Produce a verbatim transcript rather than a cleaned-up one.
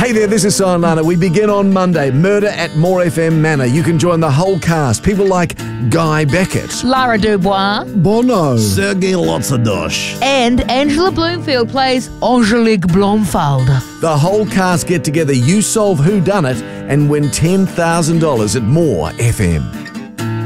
Hey there, this is Silent Lana. We begin on Monday. Murder at More F M Manor. You can join the whole cast. People like Guy Beckett, Lara Dubois, Bono, Sergei Lotsadosh, and Angela Bloomfield plays Angelique Blomfield. The whole cast get together. You solve whodunit and win ten thousand dollars at More F M.